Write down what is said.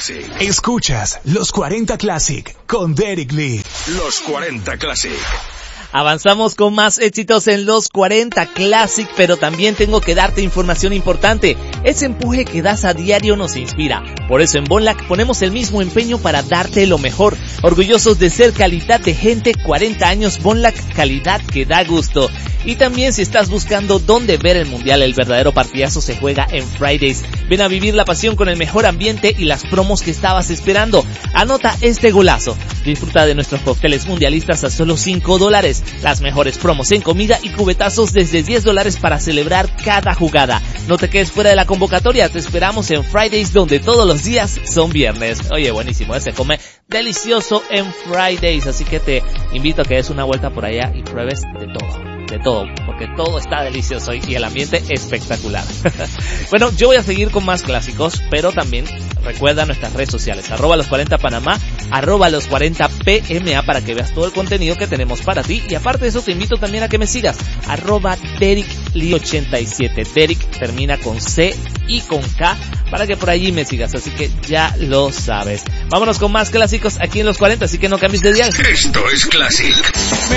Classic. Escuchas Los 40 Classic con Derek Lee. Los 40 Classic. Avanzamos con más éxitos en los 40 Classic, pero también tengo que darte información importante. Ese empuje que das a diario nos inspira. Por eso en Bonlac ponemos el mismo empeño para darte lo mejor. Orgullosos de ser calidad de gente, 40 años Bonlac, calidad que da gusto. Y también si estás buscando dónde ver el mundial, el verdadero partidazo se juega en Fridays. Ven a vivir la pasión con el mejor ambiente y las promos que estabas esperando. Anota este golazo. Disfruta de nuestros cócteles mundialistas a solo $5. Las mejores promos en comida y cubetazos desde $10 para celebrar cada jugada. No te quedes fuera de la convocatoria, te esperamos en Fridays, donde todos los días son viernes. Oye, buenísimo, se come delicioso en Fridays, así que te invito a que des una vuelta por allá y pruebes de todo, porque todo está delicioso y el ambiente espectacular. Bueno, yo voy a seguir con más clásicos, pero también recuerda nuestras redes sociales, @los40panamá, @los40pma, para que veas todo el contenido que tenemos para ti. Y aparte de eso, te invito también a que me sigas, @DerikLee87. Derek termina con C y con K, para que por allí me sigas, así que ya lo sabes. Vámonos con más clásicos aquí en los 40, así que no cambies de dial. Esto es Classic.